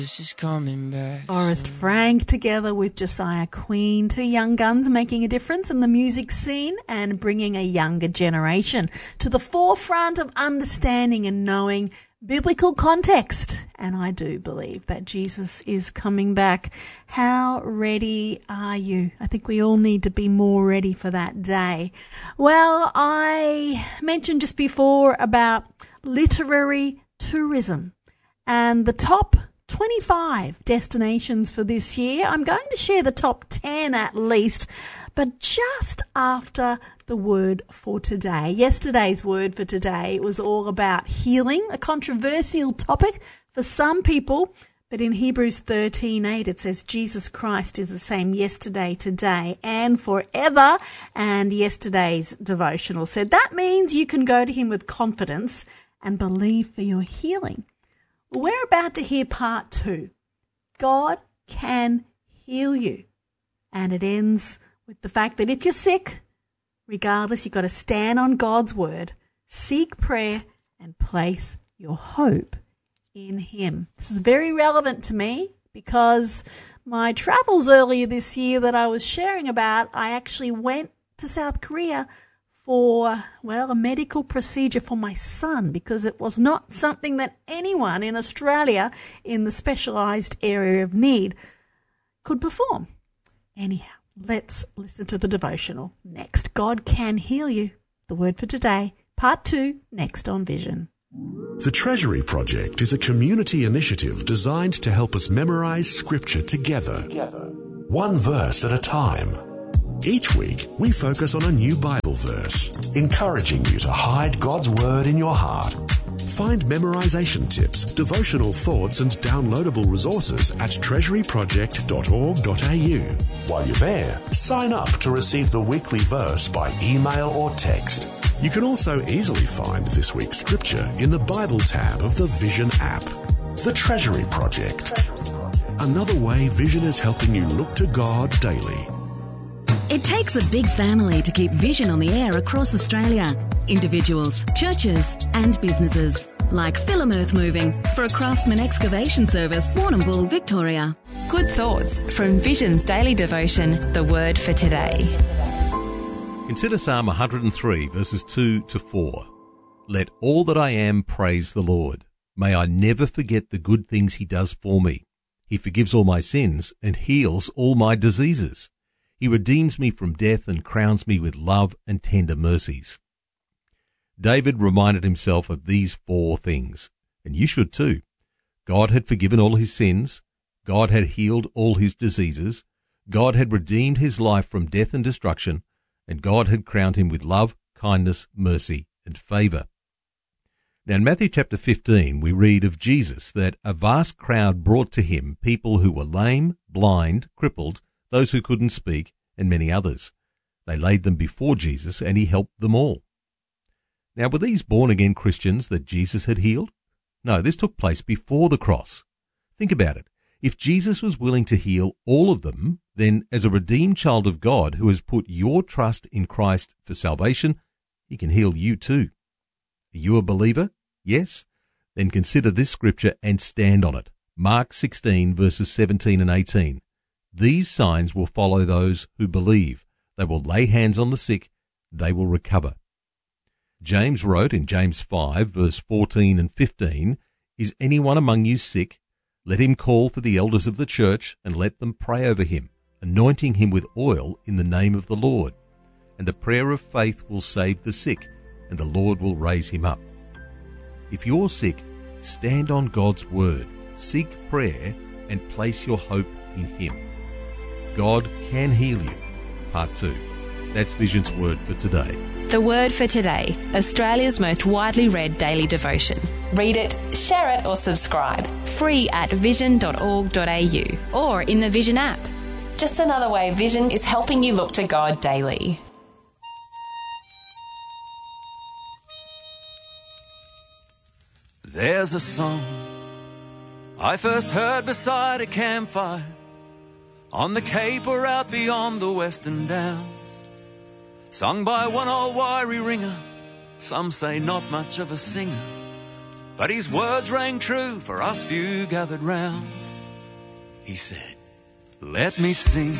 Is coming back. Forrest Frank together with Josiah Queen, two young guns making a difference in the music scene and bringing a younger generation to the forefront of understanding and knowing biblical context. And I do believe that Jesus is coming back. How ready are you? I think we all need to be more ready for that day. Well, I mentioned just before about literary tourism and the top 25 destinations for this year. I'm going to share the top 10 at least, but just after the word for today. Yesterday's word for today was all about healing, a controversial topic for some people, but in Hebrews 13:8 it says Jesus Christ is the same yesterday, today, and forever. And yesterday's devotional said that means you can go to him with confidence and believe for your healing. We're about to hear part 2. God can heal you. And it ends with the fact that if you're sick, regardless, you've got to stand on God's word, seek prayer, and place your hope in him. This is very relevant to me because my travels earlier this year that I was sharing about, I actually went to South Korea for, a medical procedure for my son, because it was not something that anyone in Australia in the specialised area of need could perform. Anyhow, let's listen to the devotional next. God can heal you. The word for today, part 2, next on Vision. The Treasury Project is a community initiative designed to help us memorise Scripture together, one verse at a time. Each week, we focus on a new Bible verse, encouraging you to hide God's Word in your heart. Find memorization tips, devotional thoughts and downloadable resources at treasuryproject.org.au. While you're there, sign up to receive the weekly verse by email or text. You can also easily find this week's scripture in the Bible tab of the Vision app. The Treasury Project. Another way Vision is helping you look to God daily. It takes a big family to keep Vision on the air across Australia. Individuals, churches and businesses. Like Phelim Earth Moving for a Craftsman Excavation Service, Warrnambool, Victoria. Good thoughts from Vision's daily devotion, the word for today. Consider Psalm 103 verses 2 to 4. Let all that I am praise the Lord. May I never forget the good things he does for me. He forgives all my sins and heals all my diseases. He redeems me from death and crowns me with love and tender mercies. David reminded himself of these 4 things, and you should too. God had forgiven all his sins. God had healed all his diseases. God had redeemed his life from death and destruction, and God had crowned him with love, kindness, mercy, and favour. Now in Matthew chapter 15, we read of Jesus that a vast crowd brought to him people who were lame, blind, crippled, those who couldn't speak, and many others. They laid them before Jesus, and he helped them all. Now, were these born-again Christians that Jesus had healed? No, this took place before the cross. Think about it. If Jesus was willing to heal all of them, then as a redeemed child of God who has put your trust in Christ for salvation, he can heal you too. Are you a believer? Yes? Then consider this scripture and stand on it. Mark 16 verses 17 and 18. These signs will follow those who believe. They will lay hands on the sick. They will recover. James wrote in James 5 verse 14 and 15, Is anyone among you sick? Let him call for the elders of the church and let them pray over him, anointing him with oil in the name of the Lord. And the prayer of faith will save the sick, and the Lord will raise him up. If you're sick, stand on God's word, seek prayer, and place your hope in him. God can heal you. Part 2. That's Vision's word for today. The word for today, Australia's most widely read daily devotion. Read it, share it or subscribe. Free at vision.org.au or in the Vision app. Just another way Vision is helping you look to God daily. There's a song I first heard beside a campfire on the Cape or out beyond the Western Downs, sung by one old wiry ringer, some say not much of a singer, but his words rang true for us few gathered round. He said, let me sing